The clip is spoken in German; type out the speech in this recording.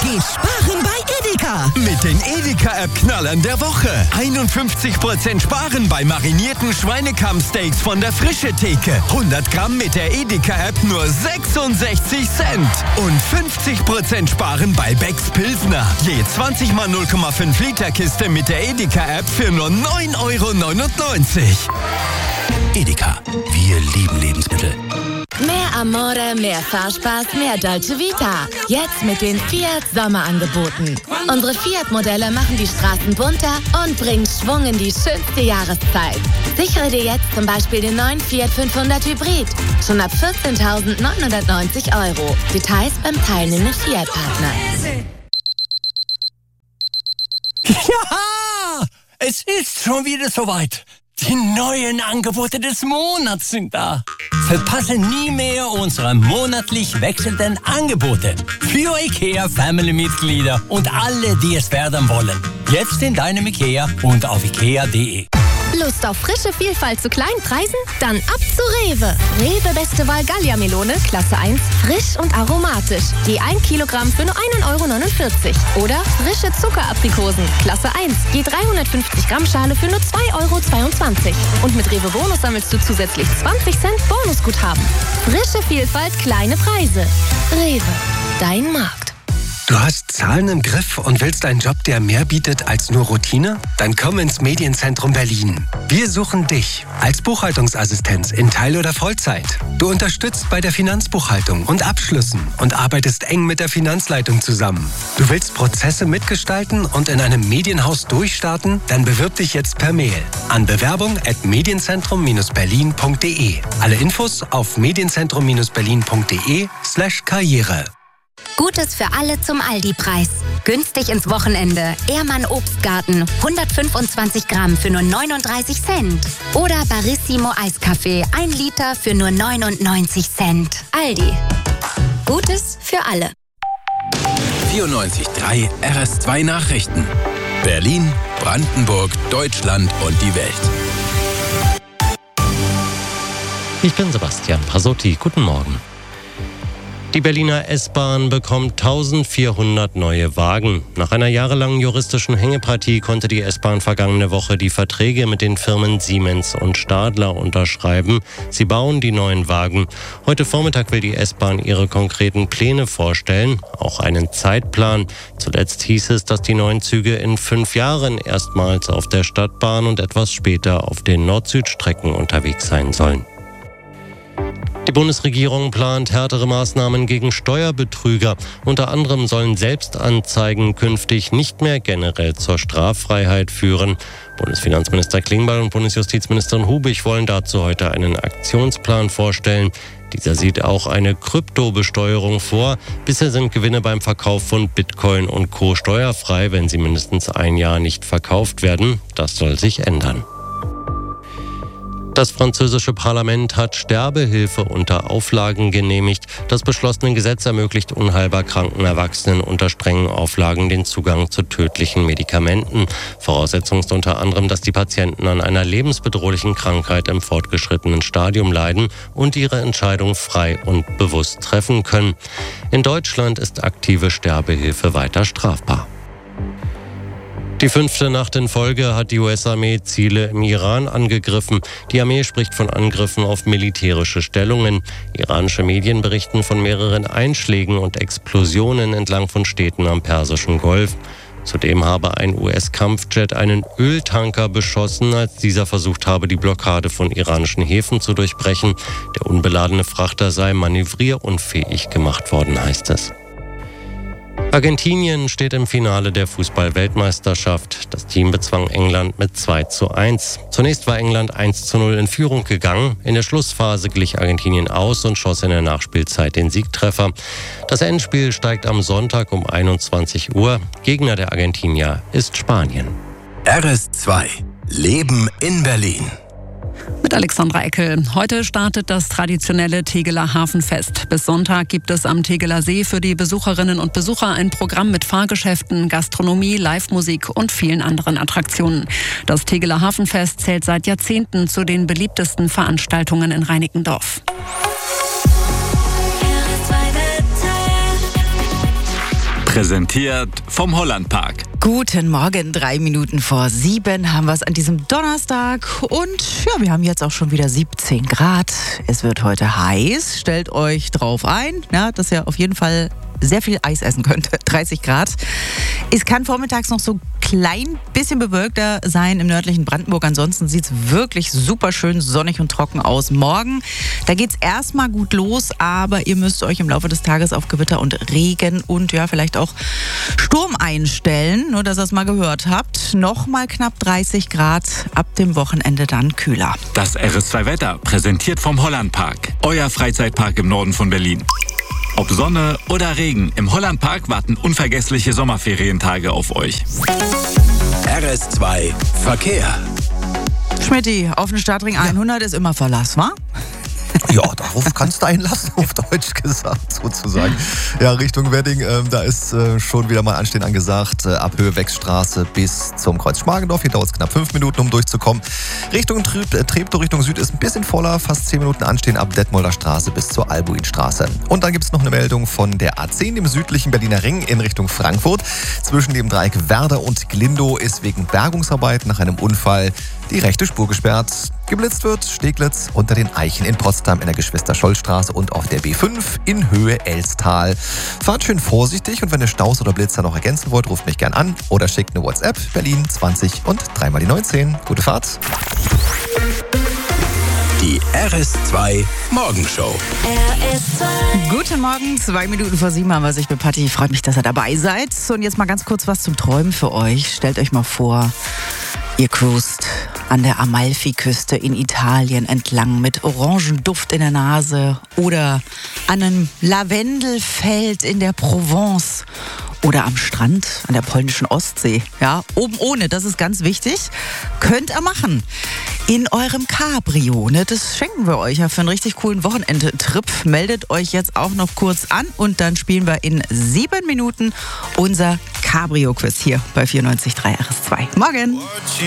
geht sparen bei Edeka. Mit den Edeka-App-Knallern der Woche. 51% sparen bei marinierten Schweinekammsteaks von der Frische Theke. 100 Gramm mit der Edeka-App nur 66 Cent. Und 50% sparen bei Becks Pilsner. Je 20 mal 0,5 Liter Kiste mit der Edeka-App für nur 9,99 €. Edeka, wir lieben Lebensmittel. Mehr Amore, mehr Fahrspaß, mehr Dolce Vita. Jetzt mit den Fiat Sommerangeboten. Unsere Fiat-Modelle machen die Straßen bunter und bringen Schwung in die schönste Jahreszeit. Sichere dir jetzt zum Beispiel den neuen Fiat 500 Hybrid. Schon ab 14.990 €. Details beim teilnehmenden Fiat-Partner. Ja, es ist schon wieder soweit. Die neuen Angebote des Monats sind da. Verpasse nie mehr unsere monatlich wechselnden Angebote für IKEA-Family-Mitglieder und alle, die es werden wollen. Jetzt in deinem IKEA und auf ikea.de. Lust auf frische Vielfalt zu kleinen Preisen? Dann ab zu Rewe. Rewe Beste Wahl Gallia-Melone, Klasse 1, frisch und aromatisch. Je 1 Kilogramm für nur 1,49 € Oder frische Zuckeraprikosen, Klasse 1, je 350 Gramm Schale für nur 2,22 € Und mit Rewe Bonus sammelst du zusätzlich 20 Cent Bonusguthaben. Frische Vielfalt, kleine Preise. Rewe, dein Markt. Du hast Zahlen im Griff und willst einen Job, der mehr bietet als nur Routine? Dann komm ins Medienzentrum Berlin. Wir suchen dich als Buchhaltungsassistenz in Teil- oder Vollzeit. Du unterstützt bei der Finanzbuchhaltung und Abschlüssen und arbeitest eng mit der Finanzleitung zusammen. Du willst Prozesse mitgestalten und in einem Medienhaus durchstarten? Dann bewirb dich jetzt per Mail an bewerbung@medienzentrum-berlin.de. Alle Infos auf medienzentrum-berlin.de/Karriere. Gutes für alle zum Aldi-Preis. Günstig ins Wochenende. Ehrmann Obstgarten, 125 Gramm für nur 39 Cent. Oder Barissimo Eiskaffee, 1 Liter für nur 99 Cent. Aldi. Gutes für alle. 94.3 RS2 Nachrichten. Berlin, Brandenburg, Deutschland und die Welt. Ich bin Sebastian Pasotti. Guten Morgen. Die Berliner S-Bahn bekommt 1400 neue Wagen. Nach einer jahrelangen juristischen Hängepartie konnte die S-Bahn vergangene Woche die Verträge mit den Firmen Siemens und Stadler unterschreiben. Sie bauen die neuen Wagen. Heute Vormittag will die S-Bahn ihre konkreten Pläne vorstellen, auch einen Zeitplan. Zuletzt hieß es, dass die neuen Züge in 5 Jahren erstmals auf der Stadtbahn und etwas später auf den Nord-Süd-Strecken unterwegs sein sollen. Die Bundesregierung plant härtere Maßnahmen gegen Steuerbetrüger. Unter anderem sollen Selbstanzeigen künftig nicht mehr generell zur Straffreiheit führen. Bundesfinanzminister Klingbeil und Bundesjustizministerin Hubig wollen dazu heute einen Aktionsplan vorstellen. Dieser sieht auch eine Kryptobesteuerung vor. Bisher sind Gewinne beim Verkauf von Bitcoin und Co. steuerfrei, wenn sie mindestens 1 Jahr nicht verkauft werden. Das soll sich ändern. Das französische Parlament hat Sterbehilfe unter Auflagen genehmigt. Das beschlossene Gesetz ermöglicht unheilbar kranken Erwachsenen unter strengen Auflagen den Zugang zu tödlichen Medikamenten. Voraussetzung ist unter anderem, dass die Patienten an einer lebensbedrohlichen Krankheit im fortgeschrittenen Stadium leiden und ihre Entscheidung frei und bewusst treffen können. In Deutschland ist aktive Sterbehilfe weiter strafbar. Die 5. Nacht in Folge hat die US-Armee Ziele im Iran angegriffen. Die Armee spricht von Angriffen auf militärische Stellungen. Iranische Medien berichten von mehreren Einschlägen und Explosionen entlang von Städten am Persischen Golf. Zudem habe ein US-Kampfjet einen Öltanker beschossen, als dieser versucht habe, die Blockade von iranischen Häfen zu durchbrechen. Der unbeladene Frachter sei manövrierunfähig gemacht worden, heißt es. Argentinien steht im Finale der Fußball-Weltmeisterschaft. Das Team bezwang England mit 2:1. Zunächst war England 1:0 in Führung gegangen. In der Schlussphase glich Argentinien aus und schoss in der Nachspielzeit den Siegtreffer. Das Endspiel steigt am Sonntag um 21 Uhr. Gegner der Argentinier ist Spanien. RS2 Leben in Berlin. Mit Alexandra Eckel. Heute startet das traditionelle Tegeler Hafenfest. Bis Sonntag gibt es am Tegeler See für die Besucherinnen und Besucher ein Programm mit Fahrgeschäften, Gastronomie, Live-Musik und vielen anderen Attraktionen. Das Tegeler Hafenfest zählt seit Jahrzehnten zu den beliebtesten Veranstaltungen in Reinickendorf. Präsentiert vom Hollandpark. Guten Morgen, 3 Minuten vor 7 haben wir es an diesem Donnerstag und ja, wir haben jetzt auch schon wieder 17 Grad. Es wird heute heiß, stellt euch drauf ein, ja, dass ihr auf jeden Fall sehr viel Eis essen könnt. 30 Grad. Es kann vormittags noch so klein bisschen bewölkter sein im nördlichen Brandenburg. Ansonsten sieht es wirklich super schön sonnig und trocken aus. Morgen, da geht es erstmal gut los, aber ihr müsst euch im Laufe des Tages auf Gewitter und Regen und ja, vielleicht auch Sturm einstellen. Nur, dass ihr es mal gehört habt. Nochmal knapp 30 Grad, ab dem Wochenende dann kühler. Das RS2 Wetter, präsentiert vom Hollandpark. Euer Freizeitpark im Norden von Berlin. Ob Sonne oder Regen, im Hollandpark warten unvergessliche Sommerferientage auf euch. RS2 Verkehr. Schmidti, auf den Stadtring 100 ist immer Verlass, wa? Ja, darauf kannst du einlassen, auf Deutsch gesagt, sozusagen. Ja, Richtung Wedding, da ist schon wieder mal Anstehen angesagt. Ab Höhe-Wechstraße bis zum Kreuz Schmargendorf. Hier dauert es knapp 5 Minuten, um durchzukommen. Richtung Treptow, Richtung Süd ist ein bisschen voller. Fast 10 Minuten Anstehen ab Detmolder Straße bis zur Albuinstraße. Und dann gibt es noch eine Meldung von der A10, dem südlichen Berliner Ring in Richtung Frankfurt. Zwischen dem Dreieck Werder und Glindow ist wegen Bergungsarbeit nach einem Unfall die rechte Spur gesperrt. Geblitzt wird Steglitz unter den Eichen in Potsdam in der Geschwister-Scholl-Straße und auf der B5 in Höhe Elstal. Fahrt schön vorsichtig und wenn ihr Staus oder Blitzer noch ergänzen wollt, ruft mich gern an oder schickt eine WhatsApp Berlin 20 und 3 mal die 19. Gute Fahrt. Die RS2 Morgenshow. RS2. Guten Morgen, 2 Minuten vor 7 haben wir sich mit Patti. Freut mich, dass ihr dabei seid. Und jetzt mal ganz kurz was zum Träumen für euch. Stellt euch mal vor, ihr cruist an der Amalfiküste in Italien entlang mit Orangenduft in der Nase oder an einem Lavendelfeld in der Provence oder am Strand an der polnischen Ostsee. Ja, oben ohne, das ist ganz wichtig. Könnt ihr machen. In eurem Cabrio. Ne? Das schenken wir euch ja für einen richtig coolen Wochenendtrip. Meldet euch jetzt auch noch kurz an und dann spielen wir in 7 Minuten unser Cabrio-Quiz hier bei 94.3 RS2. Morgen!